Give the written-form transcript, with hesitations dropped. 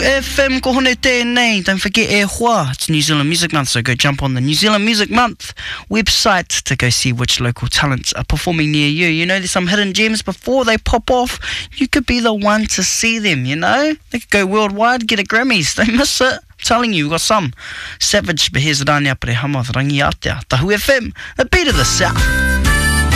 FM ko hone tēnei. Don't forget e hoa. It's New Zealand Music Month, so go jump on the New Zealand Music Month website to go see which local talents are performing near you. You know, there's some hidden gems before they pop off. You could be the one to see them, you know? They could go worldwide, get a Grammys. They miss it. I'm telling you, we've got some. Savage, but here's Rania Pre Hamath, Rangi Atea. Tahu FM, the beat of the South.